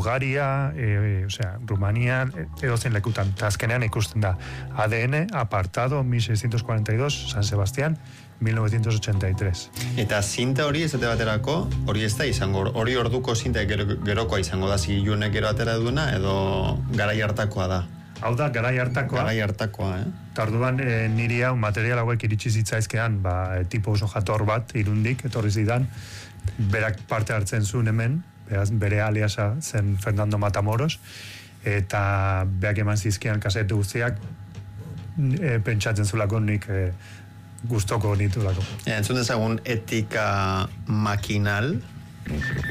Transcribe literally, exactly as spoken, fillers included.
Bulgaria, e, osea, Rumania, edozein lekutan. Ta azkenean ikusten da A D N, apartado, mil seiscientos cuarenta y dos, San Sebastián, mil novecientos ochenta y tres. Eta zinta hori esate baterako, hori ez da izango, hori orduko zinta gero, gerokoa izango da, zigilunek gero atera duena, edo garai hartakoa da? Hau da, garai hartakoa. Garai hartakoa, eh? Tarduan, e, niri hau material hauek iritsi zitzaizkean, ba, tipo oso jator bat, irundik, etorri zidan, berak parte hartzen zuen hemen, beraz, bere aliasa zen Fernando Matamoros, eta beak eman zizkian kasete guztiak, e, pentsatzen zulako nik e, gustoko nitulako. Ja, entzun dezagun etika makinal,